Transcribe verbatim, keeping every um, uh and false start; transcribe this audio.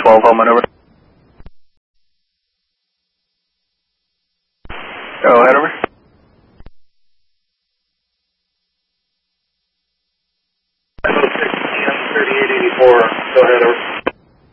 twelve, Hellman, over. Go ahead, over. thirty-eight eighty-four, go ahead, over.